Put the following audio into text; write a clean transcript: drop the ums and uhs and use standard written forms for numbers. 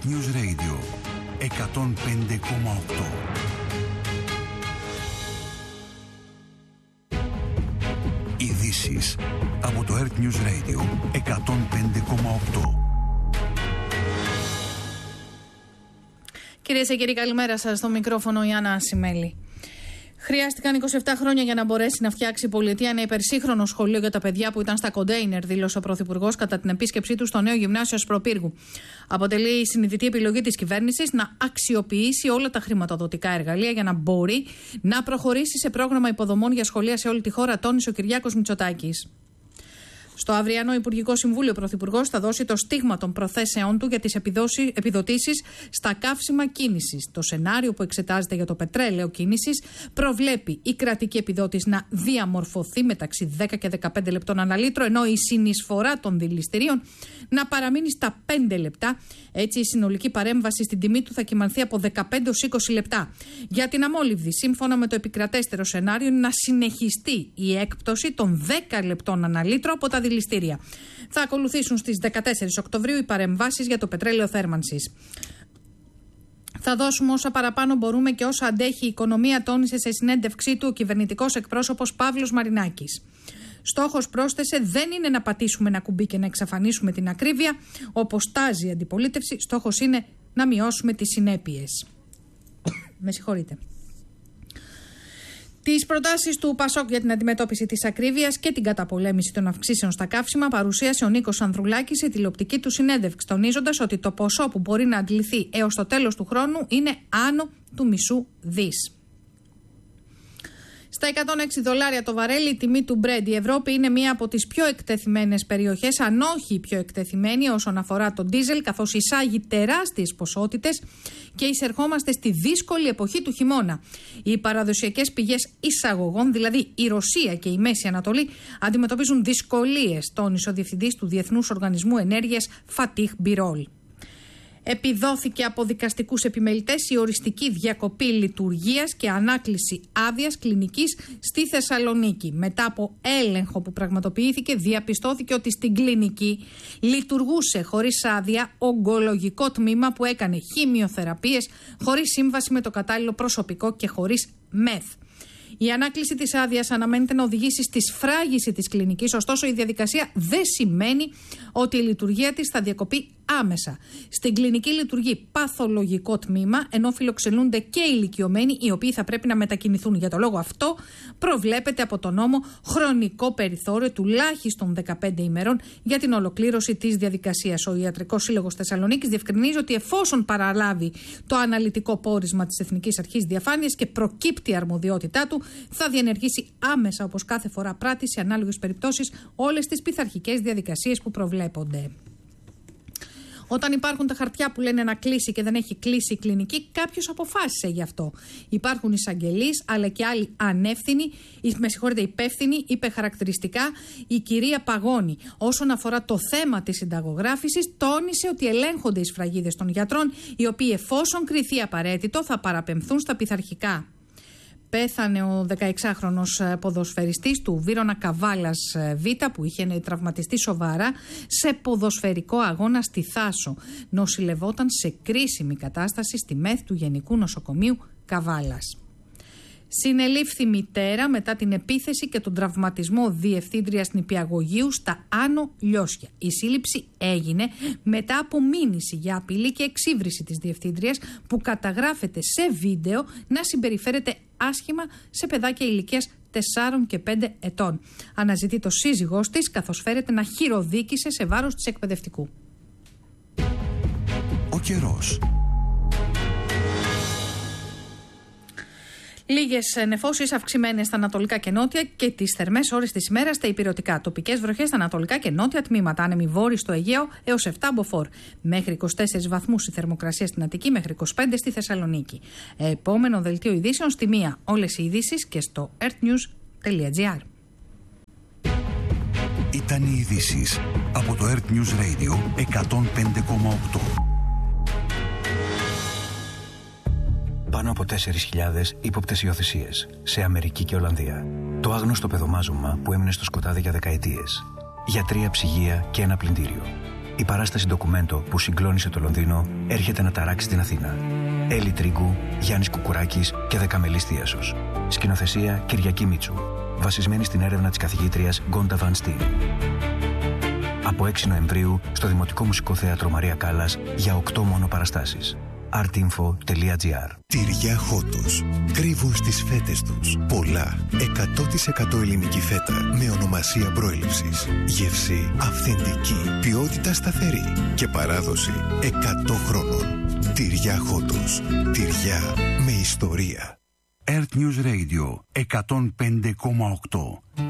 News Radio 105,8. Ειδήσεις από το Earth News Radio 105,8. Κυρίες και κύριοι, καλημέρα σας. Στο μικρόφωνο η Άννα Ασημέλη. Χρειάστηκαν 27 χρόνια για να μπορέσει να φτιάξει η πολιτεία ένα υπερσύγχρονο σχολείο για τα παιδιά που ήταν στα κοντέινερ, δήλωσε ο Πρωθυπουργός κατά την επίσκεψή του στο νέο γυμνάσιο Ασπροπύργου. Αποτελεί συνειδητή επιλογή της κυβέρνησης να αξιοποιήσει όλα τα χρηματοδοτικά εργαλεία για να μπορεί να προχωρήσει σε πρόγραμμα υποδομών για σχολεία σε όλη τη χώρα, τόνισε ο Κυριάκος Μητσοτάκης. Στο αυριανό Υπουργικό Συμβούλιο, ο Πρωθυπουργός θα δώσει το στίγμα των προθέσεών του για τις επιδοτήσεις στα καύσιμα κίνησης. Το σενάριο που εξετάζεται για το πετρέλαιο κίνησης προβλέπει η κρατική επιδότηση να διαμορφωθεί μεταξύ 10 και 15 λεπτών ανά λίτρο, ενώ η συνεισφορά των δηληστηρίων να παραμείνει στα 5 λεπτά. Έτσι, η συνολική παρέμβαση στην τιμή του θα κυμανθεί από 15 ως 20 λεπτά. Για την αμόλυβδη, σύμφωνα με το επικρατέστερο σενάριο, είναι να συνεχιστεί η έκπτωση των 10 λεπτών ανά λίτρο από τα δηληστήρια. Θα ακολουθήσουν στις 14 Οκτωβρίου οι παρεμβάσεις για το πετρέλαιο θέρμανσης. Θα δώσουμε όσα παραπάνω μπορούμε και όσα αντέχει η οικονομία, τόνισε σε συνέντευξή του ο κυβερνητικός εκπρόσωπος Παύλος Μαρινάκης. Στόχος, πρόσθεσε, δεν είναι να πατήσουμε ένα κουμπί και να εξαφανίσουμε την ακρίβεια, όπως τάζει η αντιπολίτευση. Στόχος είναι να μειώσουμε τις συνέπειες. Με συγχωρείτε. Τις προτάσεις του ΠΑΣΟΚ για την αντιμετώπιση της ακρίβειας και την καταπολέμηση των αυξήσεων στα καύσιμα παρουσίασε ο Νίκος Ανδρουλάκης σε τηλεοπτική του συνέντευξη, τονίζοντας ότι το ποσό που μπορεί να αντληθεί έως το τέλος του χρόνου είναι άνω του μισού δις. Στα $106 το βαρέλι, η τιμή του Brent. Η Ευρώπη είναι μία από τις πιο εκτεθειμένες περιοχές, αν όχι η πιο εκτεθειμένη όσον αφορά το ντίζελ, καθώς εισάγει τεράστιες ποσότητες και εισερχόμαστε στη δύσκολη εποχή του χειμώνα. Οι παραδοσιακές πηγές εισαγωγών, δηλαδή η Ρωσία και η Μέση Ανατολή, αντιμετωπίζουν δυσκολίες, τόνισε ο διευθυντής του Διεθνούς Οργανισμού Ενέργειας Φατίχ Μπιρόλ. Επιδόθηκε από δικαστικούς επιμελητές η οριστική διακοπή λειτουργίας και ανάκληση άδειας κλινικής στη Θεσσαλονίκη. Μετά από έλεγχο που πραγματοποιήθηκε, διαπιστώθηκε ότι στην κλινική λειτουργούσε χωρίς άδεια ογκολογικό τμήμα που έκανε χημειοθεραπείες χωρίς σύμβαση με το κατάλληλο προσωπικό και χωρίς ΜΕΘ. Η ανάκληση της άδειας αναμένεται να οδηγήσει στη σφράγιση της κλινικής, ωστόσο η διαδικασία δεν σημαίνει ότι η λειτουργία της θα διακοπεί άμεσα. Στην κλινική λειτουργεί παθολογικό τμήμα, ενώ φιλοξενούνται και ηλικιωμένοι, οι οποίοι θα πρέπει να μετακινηθούν. Για το λόγο αυτό, προβλέπεται από τον νόμο χρονικό περιθώριο τουλάχιστον 15 ημερών για την ολοκλήρωση της διαδικασίας. Ο Ιατρικός Σύλλογος Θεσσαλονίκης διευκρινίζει ότι εφόσον παραλάβει το αναλυτικό πόρισμα της Εθνικής Αρχής Διαφάνειας και προκύπτει η αρμοδιότητά του, θα διενεργήσει άμεσα, όπως κάθε φορά πράττει σε ανάλογες περιπτώσεις, όλες τις πειθαρχικές διαδικασίες που προβλέπονται. Όταν υπάρχουν τα χαρτιά που λένε να κλείσει και δεν έχει κλείσει η κλινική, κάποιος αποφάσισε γι' αυτό. Υπάρχουν εισαγγελείς, αλλά και άλλοι ανεύθυνοι, υπεύθυνοι, είπε χαρακτηριστικά η κυρία Παγώνη. Όσον αφορά το θέμα της συνταγογράφησης, τόνισε ότι ελέγχονται οι σφραγίδες των γιατρών, οι οποίοι εφόσον κριθεί απαραίτητο θα παραπεμφθούν στα πειθαρχικά. Πέθανε ο 16χρονος ποδοσφαιριστής του Βύρωνα Καβάλας Β, που είχε τραυματιστεί σοβαρά σε ποδοσφαιρικό αγώνα στη Θάσο. Νοσηλευόταν σε κρίσιμη κατάσταση στη ΜΕΘ του Γενικού Νοσοκομείου Καβάλας. Συνελήφθη μητέρα μετά την επίθεση και τον τραυματισμό διευθύντριας νηπιαγωγείου στα Άνω Λιώσια. Η σύλληψη έγινε μετά από μήνυση για απειλή και εξύβριση της διευθύντριας, που καταγράφεται σε βίντεο να συμπεριφέρεται άσχημα σε παιδάκια ηλικίας 4 και 5 ετών. Αναζητεί το σύζυγός της, καθώς φέρεται να χειροδίκησε σε βάρος της εκπαιδευτικού. Ο καιρός. Λίγες νεφώσεις αυξημένες στα ανατολικά και νότια και τις θερμές ώρες της ημέρας στα ηπειρωτικά. Τοπικές βροχές στα ανατολικά και νότια τμήματα. Άνεμοι βόρειοι στο Αιγαίο έως 7 μποφόρ. Μέχρι 24 βαθμούς η θερμοκρασία στην Αττική, μέχρι 25 στη Θεσσαλονίκη. Επόμενο δελτίο ειδήσεων στη 1. Όλες οι ειδήσεις και στο earthnews.gr. Ήταν οι ειδήσεις από το Earth News Radio 105,8. Πάνω από 4.000 ύποπτες υιοθεσίες σε Αμερική και Ολλανδία. Το άγνωστο παιδομάζωμα που έμεινε στο σκοτάδι για δεκαετίες. Γιατρία, ψυγεία και ένα πλυντήριο. Η παράσταση ντοκουμέντο που συγκλώνησε το Λονδίνο έρχεται να ταράξει την Αθήνα. Έλλη Τρίγκου, Γιάννης Κουκουράκης και Δεκαμελής Θίασος. Σκηνοθεσία Κυριακή Μίτσου. Βασισμένη στην έρευνα της καθηγήτριας Γκόντα Βαν Στιν. Από 6 Νοεμβρίου στο Δημοτικό Μουσικό Θέατρο Μαρία Κάλλας για 8 μόνο παραστάσεις. artinfo.gr. Τυριά Χότος. Κρύβουν στις φέτες τους πολλά 100% ελληνική φέτα με ονομασία προέλευσης. Γεύση αυθεντική, ποιότητα σταθερή και παράδοση 100 χρόνων. Τυριά Χότος. Τυριά με ιστορία. Earth News Radio 105,8.